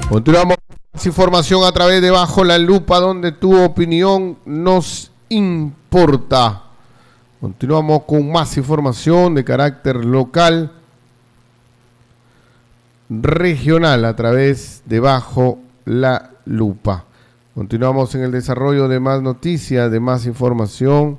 Continuamos con más información a través de Bajo la Lupa, donde tu opinión nos importa. Continuamos con más información de carácter local, regional, a través de Bajo la Lupa. Continuamos en el desarrollo de más noticias, de más información,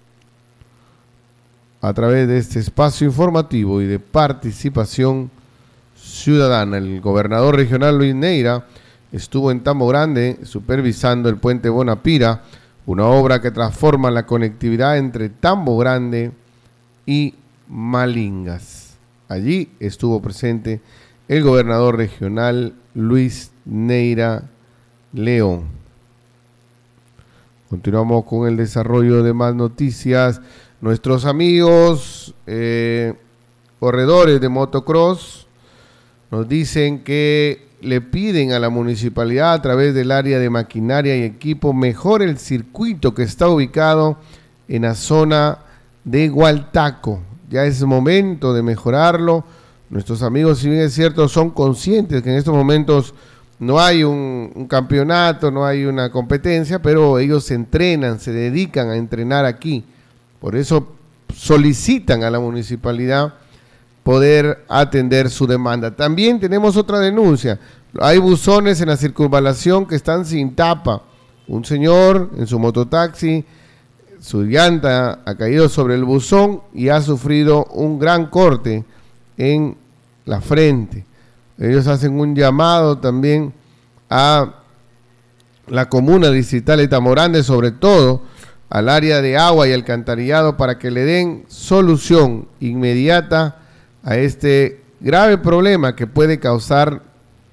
a través de este espacio informativo y de participación ciudadana. El gobernador regional Luis Neira estuvo en Tambo Grande supervisando el puente Bonapira, una obra que transforma la conectividad entre Tambo Grande y Malingas. Allí estuvo presente el gobernador regional Luis Neira León. Continuamos con el desarrollo de más noticias. Nuestros amigos corredores de motocross nos dicen que le piden a la municipalidad a través del área de maquinaria y equipo mejore el circuito que está ubicado en la zona de Hualtaco. Ya es momento de mejorarlo. Nuestros amigos, si bien es cierto, son conscientes que en estos momentos no hay un campeonato, no hay una competencia, pero ellos se entrenan, se dedican a entrenar aquí. Por eso solicitan a la municipalidad poder atender su demanda. También tenemos otra denuncia. Hay buzones en la circunvalación que están sin tapa. Un señor en su mototaxi, su llanta ha caído sobre el buzón y ha sufrido un gran corte en la frente. Ellos hacen un llamado también a la comuna distrital de Tambo Grande, sobre todo al área de agua y alcantarillado, para que le den solución inmediata a este grave problema que puede causar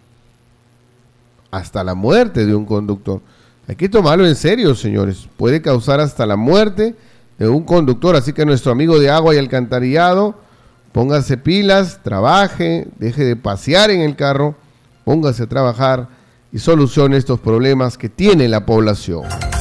hasta la muerte de un conductor. Hay que tomarlo en serio, señores. Puede causar hasta la muerte de un conductor. Así que nuestro amigo de agua y alcantarillado, póngase pilas, trabaje, deje de pasear en el carro, póngase a trabajar y solucione estos problemas que tiene la población.